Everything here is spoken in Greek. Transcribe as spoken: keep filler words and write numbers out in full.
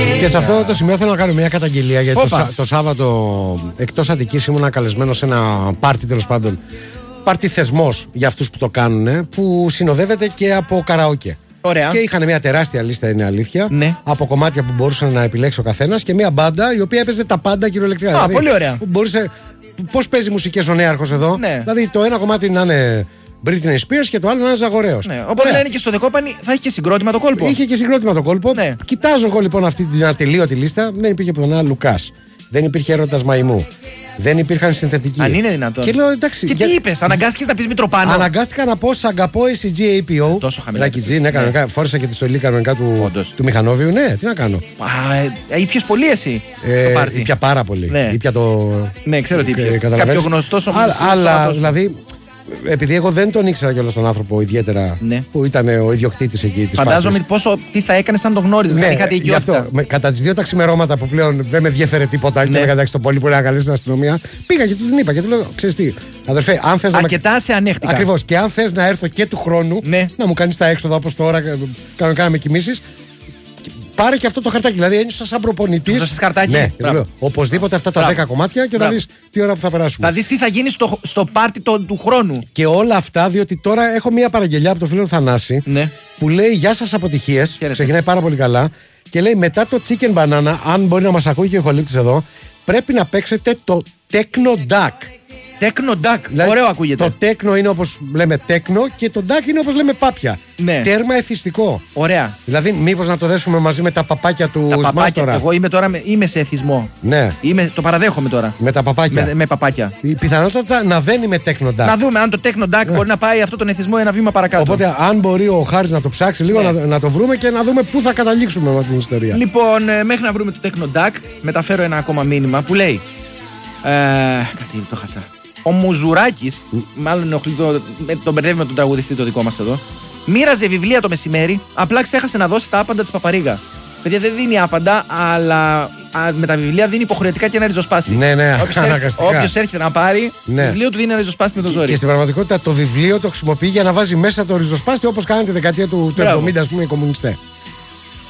Και σε αυτό το σημείο θέλω να κάνω μια καταγγελία. Γιατί το, το Σάββατο εκτός Αττικής ήμουν καλεσμένος σε ένα πάρτι, τέλος πάντων. Πάρτι θεσμός για αυτούς που το κάνουν, που συνοδεύεται και από καραόκε. Ωραία. Και είχαν μια τεράστια λίστα, είναι αλήθεια, ναι. από κομμάτια που μπορούσε να επιλέξει ο καθένας και μια μπάντα η οποία έπαιζε τα πάντα κυριολεκτικά. Α, δηλαδή, πολύ ωραία. Μπορούσε, πώς παίζει μουσικές ο νέαρχος εδώ. Ναι. Δηλαδή το ένα κομμάτι να είναι Britney Spears και το άλλο να είναι Ζαγορέος. Ναι. Οπότε να είναι και στο Δεκόπανη θα έχει και συγκρότημα το κόλπο. Είχε και συγκρότημα το κόλπο. Ναι. Κοιτάζω εγώ λοιπόν αυτή την ατελείωτη λίστα. Δεν υπήρχε πουθενά Λουκάς. Δεν υπήρχε Έρωτας Μαϊμού. Δεν υπήρχαν συνθετικοί. Αν είναι δυνατόν. Και λέω εντάξει. Και για... τι είπες, αναγκάστηκες να πεις Μητροπάνο. Αναγκάστηκα να πω Σαγκαπό ες τζι έι πι ο. Τόσο χαμηλά. Λάκη G, ναι, κανονικά. Φόρησα και τη στολή κανονικά του, του μηχανόβιου. Ναι, τι να κάνω. Α, ε, ήπιες πολύ εσύ. Ε, το πάρτι. Ήπια πάρα πολύ. Ναι, ήπια το... ναι ξέρω τι ήπιες. Κάποιο γνωστό όμως. Αλλά δηλαδή. Επειδή εγώ δεν τον ήξερα κιόλας τον άνθρωπο ιδιαίτερα, ναι. που ήταν ο ιδιοκτήτης εκεί της Φαντάζομαι φάσης. πόσο, τι θα έκανε αν το γνώριζες, ναι, αν είχατε οικειότητα. Αυτό, με, κατά τις δύο τα ξημερώματα που πλέον δεν με διέφερε τίποτα, ναι. Και έλεγα εντάξει το πολύ που έλεγα καλή στην αστυνομία, πήγα και του την είπα και του λέω: ξέρεις τι, αδερφέ, αν θες αρκετά να με... σε ανέχτηκα. Ακριβώς, και αν θες να έρθω και του χρόνου, ναι. να μου κάνεις τα έξοδα όπως τώρα, κανονικά να με κοιμήσεις. Πάρε και αυτό το χαρτάκι. Δηλαδή ένιωσα σαν προπονητής. Θα χαρτάκι. Ναι, λέω, οπωσδήποτε αυτά τα δέκα κομμάτια και Μπράβο. θα δεις τι ώρα που θα περάσουμε. Θα δεις τι θα γίνει στο, στο πάρτι το, του χρόνου. Και όλα αυτά, διότι τώρα έχω μια παραγγελιά από το φίλο Θανάση, ναι. Που λέει: γεια σας αποτυχίες. Ξεκινάει πάρα πολύ καλά. Και λέει: μετά το chicken banana, αν μπορεί να μας ακούει και ο ηχολήπτης εδώ, πρέπει να παίξετε το techno duck. Τέκνο ντάκ. Δηλαδή, ωραίο ακούγεται. Το τέκνο είναι όπως λέμε τέκνο και το ντάκ είναι όπως λέμε πάπια. Ναι. Τέρμα εθιστικό. Ωραία. Δηλαδή, μήπως να το δέσουμε μαζί με τα παπάκια του Σμάστορα. Εγώ είμαι τώρα είμαι σε εθισμό. Ναι. Είμαι, το παραδέχομαι τώρα. Με τα παπάκια. Με, με παπάκια. Η πιθανότητα να δένει με τέκνο ντάκ. Να δούμε αν το τέκνο ντάκ ναι. μπορεί να πάει αυτό τον εθισμό ένα βήμα παρακάτω. Οπότε, αν μπορεί ο Χάρης να το ψάξει λίγο, ναι. να, να το βρούμε και να δούμε πού θα καταλήξουμε με την ιστορία. Λοιπόν, μέχρι να βρούμε το τέκνο ντάκ, μεταφέρω ένα ακόμα μήνυμα που λέει. Ε, κάτσε, το χάσα. Ο Μουζουράκης, μάλλον ενοχλεί το, τον μπερδεύει με τον τραγουδιστή το δικό μας εδώ, μοίραζε βιβλία το μεσημέρι, απλά ξέχασε να δώσει τα άπαντα της Παπαρίγα. Παιδιά, δεν δίνει άπαντα, αλλά α, με τα βιβλία δίνει υποχρεωτικά και ένα ριζοσπάστη. Ναι, ναι, αναγκαστικά. Όποιος έρχεται να πάρει, ναι. βιβλίο του δίνει ένα ριζοσπάστη με το ζόρι. Και στην πραγματικότητα το βιβλίο το χρησιμοποιεί για να βάζει μέσα το ριζοσπάστη όπως κάνανε τη δεκαετία του εβδομήντα, ας πούμε, οι κομμουνιστές.